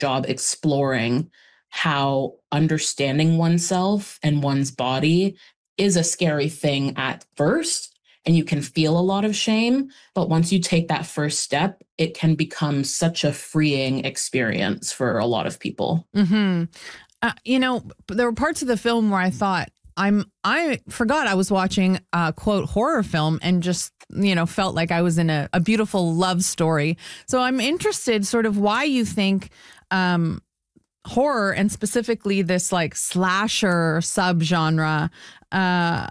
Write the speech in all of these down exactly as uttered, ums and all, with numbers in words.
job exploring how understanding oneself and one's body is a scary thing at first, and you can feel a lot of shame. But once you take that first step, it can become such a freeing experience for a lot of people. Mm-hmm. Uh, you know, there were parts of the film where I thought, I'm, I forgot I was watching a quote horror film and just, you know, felt like I was in a, a beautiful love story. So I'm interested sort of why you think um, horror, and specifically this like slasher subgenre, uh,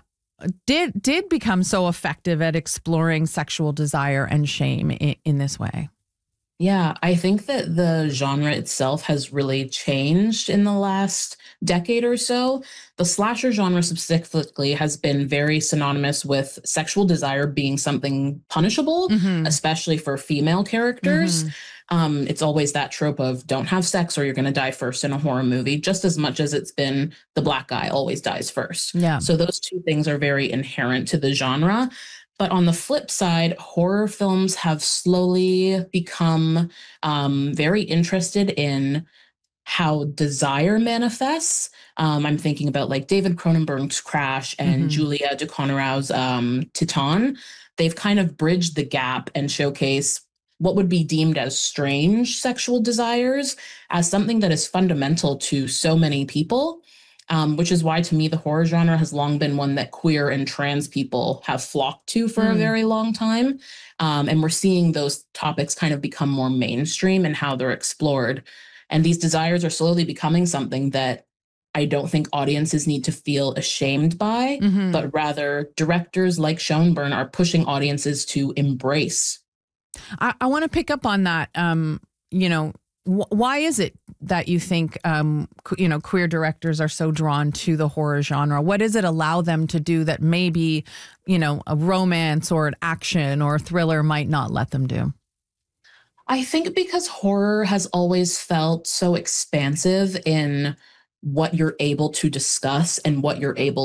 did did become so effective at exploring sexual desire and shame in, in this way. Yeah, I think that the genre itself has really changed in the last decade or so. The slasher genre specifically has been very synonymous with sexual desire being something punishable, Mm-hmm. especially for female characters. Mm-hmm. Um, it's always that trope of don't have sex or you're going to die first in a horror movie, just as much as it's been the black guy always dies first. Yeah. So those two things are very inherent to the genre. But on the flip side, horror films have slowly become um, very interested in how desire manifests. Um, I'm thinking about like David Cronenberg's Crash and Mm-hmm. Julia Ducournau's um, Titan. They've kind of bridged the gap and showcase what would be deemed as strange sexual desires as something that is fundamental to so many people. Um, which is why, to me, the horror genre has long been one that queer and trans people have flocked to for mm. a very long time. Um, and we're seeing those topics kind of become more mainstream in how they're explored. And these desires are slowly becoming something that I don't think audiences need to feel ashamed by, mm-hmm. but rather directors like Schoenberg are pushing audiences to embrace. I, I want to pick up on that. Um, you know, why is it that you think, um, you know, queer directors are so drawn to the horror genre? What does it allow them to do that maybe, you know, a romance or an action or a thriller might not let them do? I think because horror has always felt so expansive in what you're able to discuss and what you're able